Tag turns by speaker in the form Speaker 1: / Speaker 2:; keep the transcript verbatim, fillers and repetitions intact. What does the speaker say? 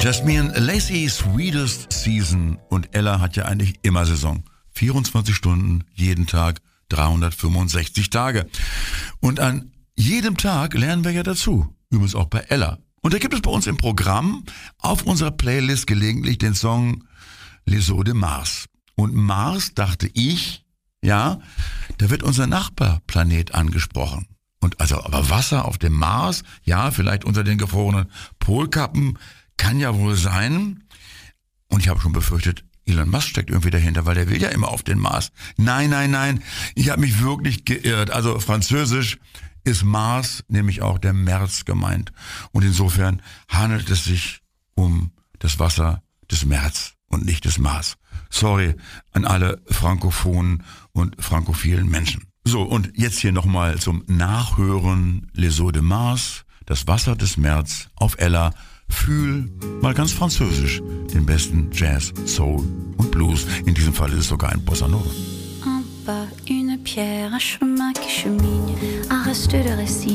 Speaker 1: Jasmine Lacey, Sweetest Season. Und Ella hat ja eigentlich immer Saison. vierundzwanzig Stunden, jeden Tag, dreihundertfünfundsechzig Tage. Und an jedem Tag lernen wir ja dazu. Übrigens auch bei Ella. Und da gibt es bei uns im Programm auf unserer Playlist gelegentlich den Song Les Eaux de Mars. Und Mars, dachte ich, ja, da wird unser Nachbarplanet angesprochen. Und also, aber Wasser auf dem Mars, ja, vielleicht unter den gefrorenen Polkappen, kann ja wohl sein. Und ich habe schon befürchtet, Elon Musk steckt irgendwie dahinter, weil der will ja immer auf den Mars. Nein, nein, nein, ich habe mich wirklich geirrt. Also französisch ist Mars nämlich auch der März gemeint. Und insofern handelt es sich um das Wasser des März und nicht des Mars. Sorry an alle frankophonen und frankophilen Menschen. So, und jetzt hier nochmal zum Nachhören Les Eaux de Mars, das Wasser des März auf Ella. Fühl mal ganz französisch den besten Jazz, Soul und Blues. In diesem Fall ist es sogar ein Bossa Nova.
Speaker 2: En bas, une pierre, un chemin qui chemine, un reste de récit.